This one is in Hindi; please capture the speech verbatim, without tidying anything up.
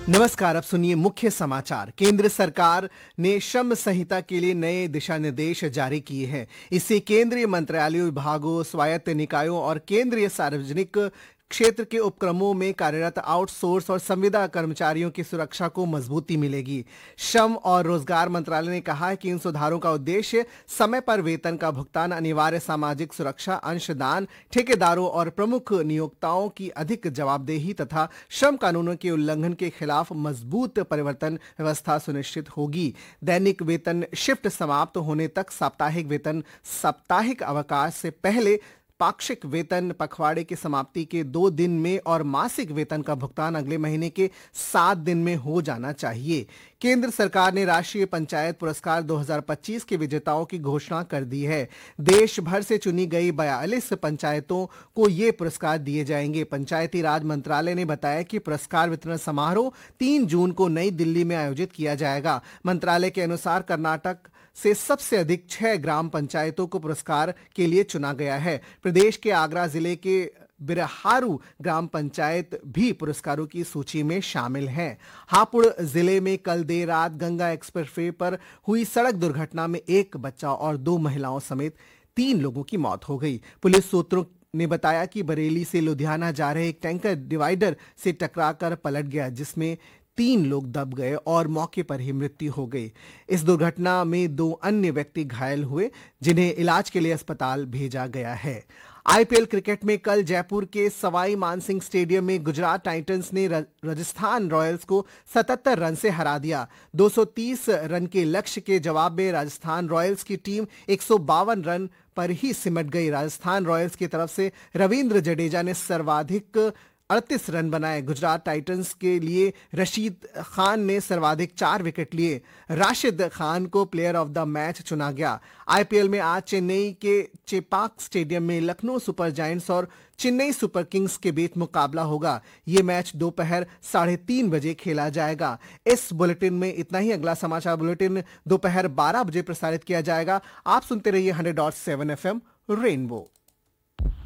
नमस्कार, अब सुनिए मुख्य समाचार। केंद्र सरकार ने श्रम संहिता के लिए नए दिशा निर्देश जारी किए हैं। इससे केंद्रीय मंत्रालयों, विभागों, स्वायत्त निकायों और केंद्रीय सार्वजनिक क्षेत्र के उपक्रमों में कार्यरत आउटसोर्स और संविदा कर्मचारियों की सुरक्षा को मजबूती मिलेगी। श्रम और रोजगार मंत्रालय ने कहा है कि इन सुधारों का उद्देश्य समय पर वेतन का भुगतान, अनिवार्य सामाजिक सुरक्षा, अंशदान, ठेकेदारों और प्रमुख नियोक्ताओं की अधिक जवाबदेही तथा श्रम कानूनों के उल्लंघन के खिलाफ मजबूत परिवर्तन व्यवस्था सुनिश्चित होगी। दैनिक वेतन शिफ्ट समाप्त होने तक, साप्ताहिक वेतन साप्ताहिक अवकाश से पहले, पाक्षिक वेतन पखवाड़े की समाप्ति के दो दिन में और मासिक वेतन का भुगतान अगले महीने के सात दिन में हो जाना चाहिए। केंद्र सरकार ने राष्ट्रीय पंचायत पुरस्कार दो हज़ार पच्चीस के विजेताओं की घोषणा कर दी है। देश भर से चुनी गई बयालीस पंचायतों को ये पुरस्कार दिए जाएंगे। पंचायती राज मंत्रालय ने बताया कि पुरस्कार वितरण समारोह तीन जून को नई दिल्ली में आयोजित किया जाएगा। मंत्रालय के अनुसार कर्नाटक से सबसे अधिक छह ग्राम पंचायतों को पुरस्कार के लिए चुना गया है। प्रदेश के आगरा जिले के बिरहारू ग्राम पंचायत भी पुरस्कारों की सूची में शामिल है। हापुड़ जिले में कल देर रात गंगा एक्सप्रेसवे पर हुई सड़क दुर्घटना में एक बच्चा और दो महिलाओं समेत तीन लोगों की मौत हो गई। पुलिस सूत्रों ने बताया कि बरेली से लुधियाना जा रहे एक टैंकर डिवाइडर से टकराकर पलट गया, जिसमें तीन लोग दब गए और मौके पर ही मृत्यु हो गई। इस दुर्घटना में दो अन्य व्यक्ति घायल हुए, जिन्हें इलाज के लिए अस्पताल भेजा गया है। आईपीएल क्रिकेट में कल जयपुर के सवाई मानसिंह स्टेडियम में गुजरात टाइटंस ने राजस्थान रॉयल्स को सतहत्तर रन से हरा दिया। दो सौ तीस रन के लक्ष्य के जवाब में राजस्थान रॉयल्स की टीम एक सौ बावन रन पर ही सिमट गई। राजस्थान रॉयल्स की तरफ से रविंद्र जडेजा ने सर्वाधिक अड़तीस रन बनाए। गुजरात टाइटंस के लिए रशीद खान ने सर्वाधिक चार विकेट लिए। राशिद खान को प्लेयर ऑफ द मैच चुना गया। आईपीएल में आज चेन्नई के चेपाक स्टेडियम में लखनऊ सुपर जायंट्स और चेन्नई सुपर किंग्स के बीच मुकाबला होगा। ये मैच दोपहर साढ़े तीन बजे खेला जाएगा। इस बुलेटिन में इतना ही। अगला समाचार बुलेटिन दोपहर बारह बजे प्रसारित किया जाएगा। आप सुनते रहिए hundred dot seven F M rainbow.